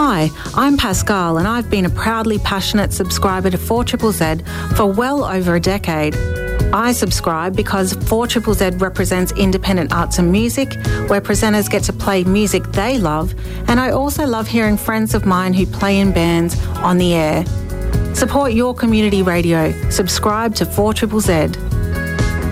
Hi, I'm Pascal and I've been a proudly passionate subscriber to 4ZZZ for well over a decade. I subscribe because 4ZZZ represents independent arts and music, where presenters get to play music they love, and I also love hearing friends of mine who play in bands on the air. Support your community radio. Subscribe to 4ZZZ.